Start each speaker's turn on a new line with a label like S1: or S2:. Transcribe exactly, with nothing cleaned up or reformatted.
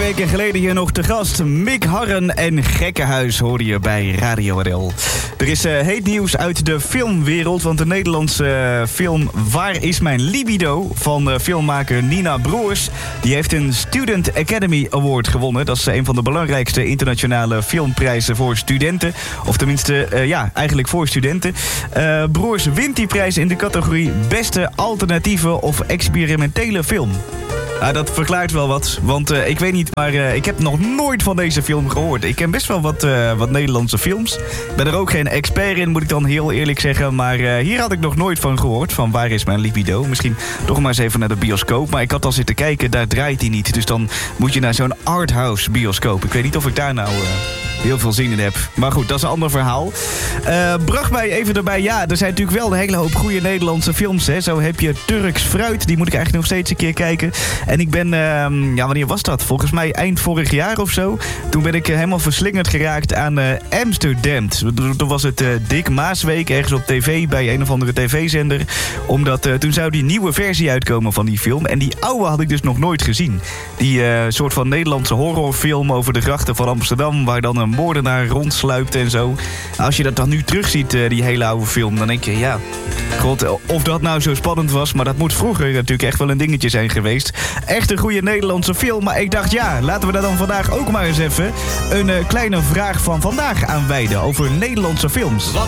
S1: weken geleden hier nog te gast. Mick Harren en Gekkenhuis hoorde je bij Radio R L. Er is uh, heet nieuws uit de filmwereld, want de Nederlandse uh, film Waar is mijn libido van uh, filmmaker Nina Broers, die heeft een Student Academy Award gewonnen. Dat is een van de belangrijkste internationale filmprijzen voor studenten. Of tenminste, uh, ja, eigenlijk voor studenten. Uh, Broers wint die prijs in de categorie Beste Alternatieve of Experimentele Film. Nou, dat verklaart wel wat, want uh, ik weet niet, maar uh, ik heb nog nooit van deze film gehoord. Ik ken best wel wat, uh, wat Nederlandse films. Ik ben er ook geen expert in, moet ik dan heel eerlijk zeggen. Maar uh, hier had ik nog nooit van gehoord, van Waar is mijn libido? Misschien toch maar eens even naar de bioscoop. Maar ik had al zitten kijken, daar draait hij niet. Dus dan moet je naar zo'n arthouse bioscoop. Ik weet niet of ik daar nou... Uh... heel veel zin in heb. Maar goed, dat is een ander verhaal. Uh, bracht mij even erbij. Ja, er zijn natuurlijk wel een hele hoop goede Nederlandse films. Hè. Zo heb je Turks Fruit. Die moet ik eigenlijk nog steeds een keer kijken. En ik ben... Uh, ja, wanneer was dat? Volgens mij eind vorig jaar of zo. Toen ben ik uh, helemaal verslingerd geraakt aan uh, Amsterdam. Toen was het uh, Dick Maasweek ergens op tv bij een of andere tv-zender. Omdat uh, toen zou die nieuwe versie uitkomen van die film. En die oude had ik dus nog nooit gezien. Die uh, soort van Nederlandse horrorfilm over de grachten van Amsterdam. Waar dan een moordenaar rondsluipt en zo. Als je dat dan nu terugziet, die hele oude film, dan denk je, ja, god, of dat nou zo spannend was, maar dat moet vroeger natuurlijk echt wel een dingetje zijn geweest. Echt een goede Nederlandse film, maar ik dacht, ja, laten we daar dan vandaag ook maar eens even een uh, kleine vraag van vandaag aan wijden over Nederlandse films.
S2: Wat